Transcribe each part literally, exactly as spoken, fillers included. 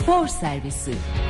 Spor Servisi.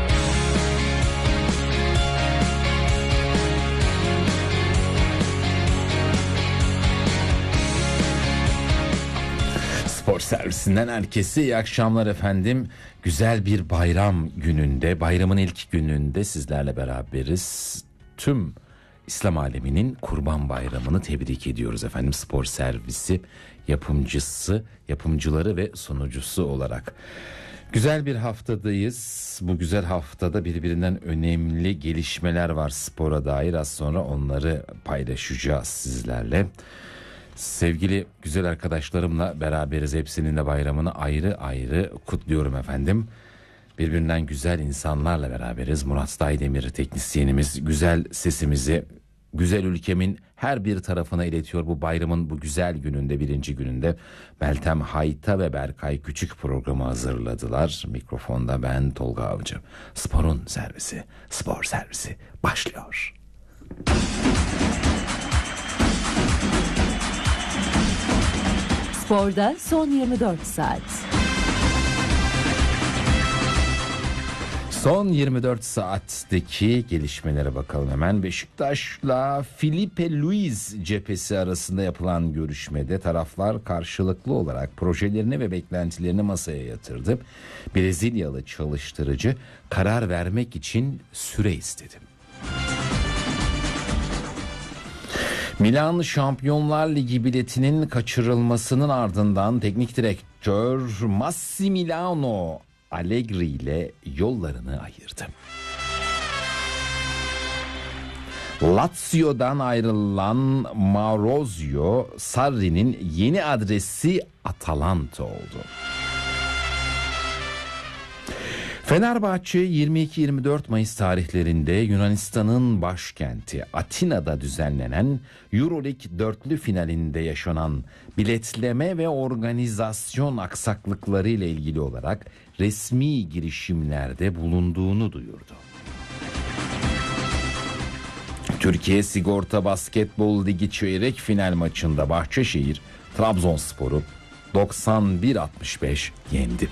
Spor Servisinden herkese iyi akşamlar efendim. Güzel bir bayram gününde, bayramın ilk gününde sizlerle beraberiz. Tüm İslam aleminin Kurban Bayramı'nı tebrik ediyoruz efendim. Spor Servisi yapımcısı, yapımcıları ve sunucusu olarak. Güzel bir haftadayız. Bu güzel haftada birbirinden önemli gelişmeler var spora dair. Az sonra onları paylaşacağız sizlerle. Sevgili güzel arkadaşlarımla beraberiz. Hepsinin de bayramını ayrı ayrı kutluyorum efendim. Birbirinden güzel insanlarla beraberiz. Murat Daydemir teknisyenimiz güzel sesimizi güzel ülkemin her bir tarafına iletiyor. Bu bayramın bu güzel gününde, birinci gününde Meltem Hayta ve Berkay Küçük programı hazırladılar. Mikrofonda ben Tolga Avcı. Sporun servisi, spor servisi başlıyor. Sporda son yirmi dört saat. Son yirmi dört saatteki gelişmelere bakalım hemen. Beşiktaş'la Filipe Luis cephesi arasında yapılan görüşmede taraflar karşılıklı olarak projelerini ve beklentilerini masaya yatırdı. Brezilyalı çalıştırıcı karar vermek için süre istedi. Milan Şampiyonlar Ligi biletinin kaçırılmasının ardından teknik direktör Massimiliano Allegri ile yollarını ayırdı. Lazio'dan ayrılan Maurizio Sarri'nin yeni adresi Atalanta oldu. Fenerbahçe yirmi iki yirmi dört Mayıs tarihlerinde Yunanistan'ın başkenti Atina'da düzenlenen Euroleague dörtlü finalinde yaşanan biletleme ve organizasyon aksaklıkları ile ilgili olarak resmi girişimlerde bulunduğunu duyurdu. Türkiye Sigorta Basketbol Ligi çeyrek final maçında Bahçeşehir Trabzonspor'u doksan bir altmış beş yendi.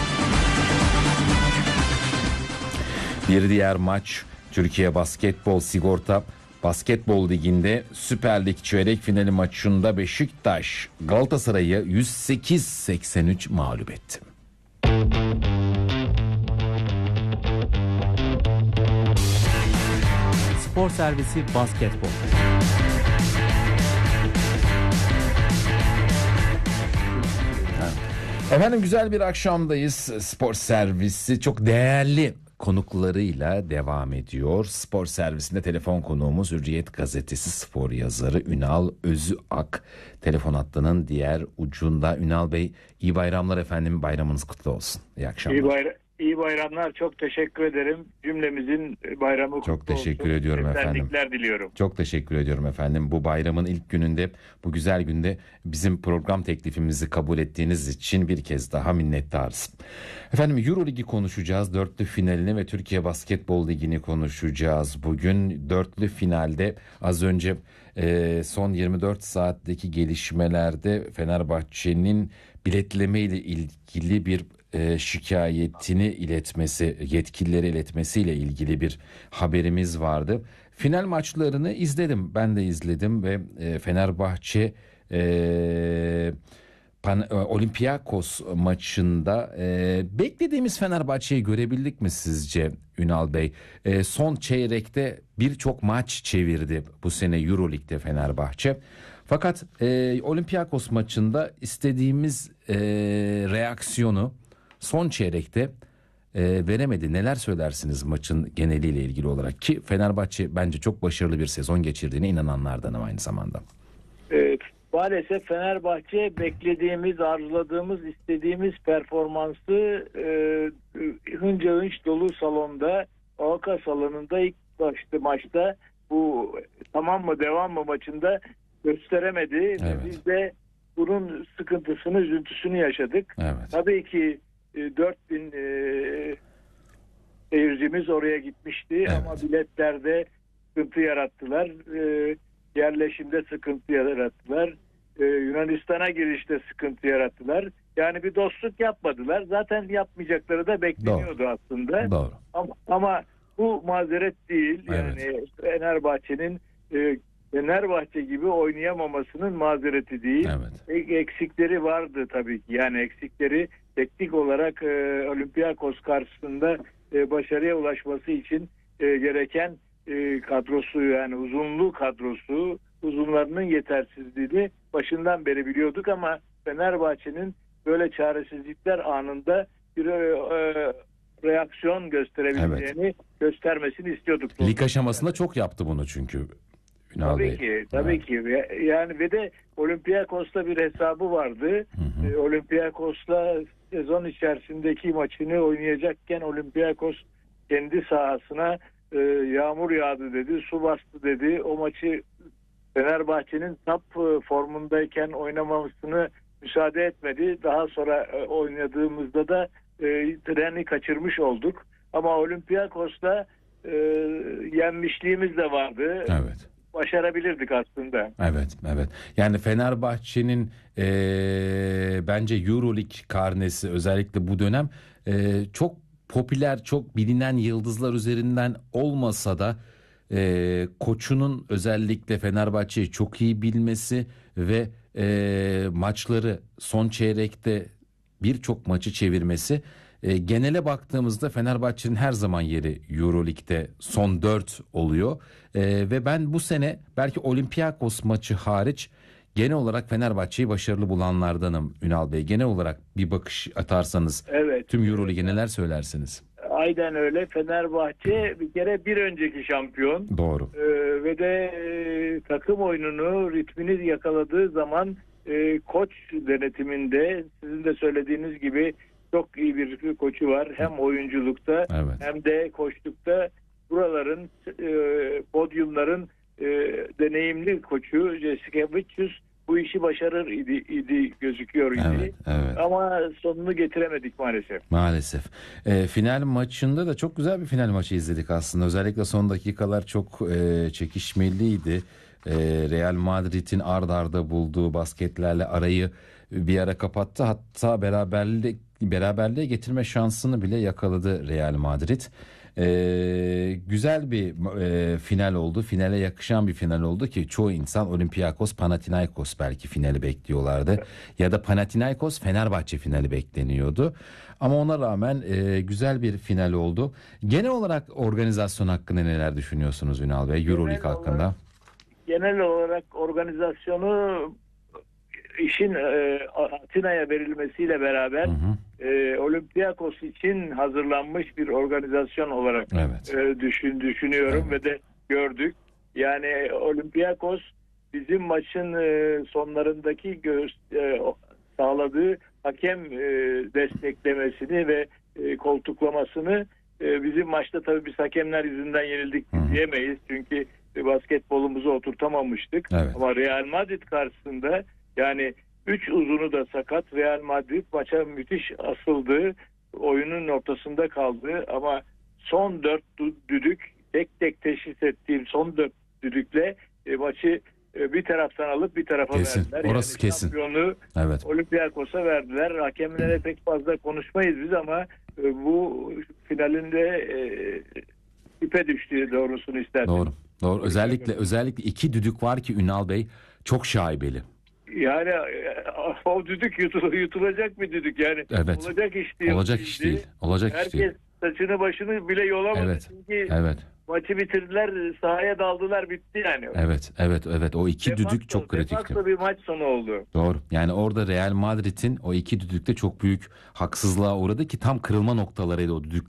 Bir diğer maç Türkiye Basketbol Sigorta Basketbol Ligi'nde Süper Lig çeyrek finali maçında Beşiktaş Galatasaray'ı yüz sekiz seksen üç mağlup etti. Spor Servisi Basketbol. Efendim güzel bir akşamdayız. Spor Servisi çok değerli konuklarıyla devam ediyor. Spor Servisinde telefon konuğumuz Hürriyet Gazetesi spor yazarı Ünal Özüak. Telefon hattının diğer ucunda. Ünal Bey, iyi bayramlar efendim. Bayramınız kutlu olsun. İyi akşamlar. İyi, bayra- iyi bayramlar. Çok teşekkür ederim. Cümlemizin bayramı kutlu olsun. Çok teşekkür ediyorum efendim. Esenlikler diliyorum. Çok teşekkür ediyorum efendim. Bu bayramın ilk gününde, bu güzel günde bizim program teklifimizi kabul ettiğiniz için bir kez daha minnettarız. Efendim Euroligi konuşacağız. Dörtlü finalini ve Türkiye Basketbol Ligi'ni konuşacağız. Bugün dörtlü finalde az önce e, son yirmi dört saatteki gelişmelerde Fenerbahçe'nin biletleme ile ilgili bir e, şikayetini iletmesi, yetkililere iletmesiyle ilgili bir haberimiz vardı. Final maçlarını izledim. Ben de izledim ve e, Fenerbahçe e, Pan, e, Olympiakos maçında e, beklediğimiz Fenerbahçe'yi görebildik mi sizce Ünal Bey? E, son çeyrekte birçok maç çevirdi bu sene Euroleague'de Fenerbahçe. Fakat e, Olympiakos maçında istediğimiz e, reaksiyonu son çeyrekte e, veremedi. Neler söylersiniz maçın geneliyle ilgili olarak? Ki Fenerbahçe bence çok başarılı bir sezon geçirdiğine inananlardanım aynı zamanda. Evet, maalesef Fenerbahçe beklediğimiz, arzuladığımız, istediğimiz performansı e, hınca hınç dolu salonda, Akas alanında ilk başta maçta bu tamam mı devam mı maçında gösteremedi. Evet. Biz de bunun sıkıntısını, üzüntüsünü yaşadık. Evet. Tabii ki e, dört bin e, seyircimiz oraya gitmişti, Evet. ama biletlerde sıkıntı yarattılar. E, yerleşimde sıkıntı yarattılar. E, Yunanistan'a girişte sıkıntı yarattılar. Yani bir dostluk yapmadılar. Zaten yapmayacakları da bekleniyordu aslında. Doğru. Ama, ama bu mazeret değil. Yani Evet. Fenerbahçe'nin e, Fenerbahçe gibi oynayamamasının mazereti değil. Evet. E, Eksikleri vardı tabii ki. Yani eksikleri teknik olarak e, Olympiakos karşısında e, başarıya ulaşması için e, gereken e, kadrosu, yani uzunluğu kadrosu, uzunlarının yetersizliğini başından beri biliyorduk ama Fenerbahçe'nin böyle çaresizlikler anında bir e, reaksiyon gösterebileceğini evet. göstermesini istiyorduk. Lig aşamasında çok yaptı bunu çünkü. Ünal Tabii Bey. ki, tabii evet. ki. Yani ve de Olympiakos'ta bir hesabı vardı. Hı hı. E, Olympiakos'la sezon içerisindeki maçını oynayacakken Olympiakos kendi sahasına e, yağmur yağdı dedi, su bastı dedi. O maçı Fenerbahçe'nin top formundayken oynamamasını müsaade etmedi. Daha sonra e, oynadığımızda da e, treni kaçırmış olduk. Ama Olympiakos'la e, yenmişliğimiz de vardı. Evet. Başarabilirdik aslında. Evet, evet. Yani Fenerbahçe'nin e, bence Euroleague karnesi özellikle bu dönem e, çok popüler, çok bilinen yıldızlar üzerinden olmasa da e, koçunun özellikle Fenerbahçe'yi çok iyi bilmesi ve e, maçları son çeyrekte birçok maçı çevirmesi. E, genele baktığımızda Fenerbahçe'nin her zaman yeri Euroleague'de son dört oluyor. E, ve ben bu sene belki Olympiakos maçı hariç genel olarak Fenerbahçe'yi başarılı bulanlardanım Ünal Bey. Genel olarak bir bakış atarsanız evet. Tüm Euroleague'e neler söylersiniz? Aynen öyle. Fenerbahçe bir kere bir önceki şampiyon. Doğru. Ee, ve de e, takım oyununu, ritmini yakaladığı zaman e, koç denetiminde sizin de söylediğiniz gibi çok iyi bir koçu var. Hem oyunculukta evet. hem de koçlukta buraların, e, podyumların e, deneyimli koçu Jessica Vicious bu işi başarır idi, idi gözüküyor idi. Evet, evet. Ama sonunu getiremedik maalesef. Maalesef. E, final maçında da çok güzel bir final maçı izledik aslında. Özellikle son dakikalar çok e, çekişmeliydi. E, Real Madrid'in ard arda bulduğu basketlerle arayı bir ara kapattı. Hatta beraberlik beraberliğe getirme şansını bile yakaladı Real Madrid. Ee, güzel bir e, final oldu. Finale yakışan bir final oldu ki çoğu insan Olympiakos Panathinaikos belki finali bekliyorlardı. Ya da Panathinaikos Fenerbahçe finali bekleniyordu. Ama ona rağmen e, güzel bir final oldu. Genel olarak organizasyon hakkında neler düşünüyorsunuz Ünal Bey? Euroleague hakkında. Olarak, genel olarak organizasyonu işin e, Atina'ya verilmesiyle beraber hı hı. E, Olympiakos için hazırlanmış bir organizasyon olarak evet. e, düşün düşünüyorum evet. ve de gördük. Yani Olympiakos bizim maçın e, sonlarındaki göz, e, sağladığı hakem e, desteklemesini ve e, koltuklamasını e, bizim maçta tabii biz hakemler yüzünden yenildik hı. diyemeyiz. Çünkü e, basketbolumuzu oturtamamıştık. Evet. Ama Real Madrid karşısında yani üç uzunu da sakat. Real Madrid maça müthiş asıldı. Oyunun ortasında kaldı. Ama son dört düdük, tek tek teşhis ettiğim son dört düdükle e, maçı e, bir taraftan alıp bir tarafa kesin. verdiler. Orası yani kesin. Şampiyonu evet. Olympiakos'a verdiler. Hakemlere pek fazla konuşmayız biz ama e, bu finalinde e, ipe düştüğü doğrusunu isterdim. Doğru. Doğru. Özellikle özellikle iki düdük var ki Ünal Bey çok şaibeli. Yani o düdük yutul, yutulacak bir düdük yani. Evet. Olacak iş değil. Olacak iş değil. Olacak Herkes iş değil. saçını başını bile yolamadı. Evet. Çünkü evet. maçı bitirdiler, sahaya daldılar, bitti yani. Evet, evet, evet. O iki Defakto, düdük çok kritikti. defakto bir maç sonu oldu. Doğru. Yani orada Real Madrid'in o iki düdükte çok büyük haksızlığa uğradı ki tam kırılma noktalarıydı o düdük.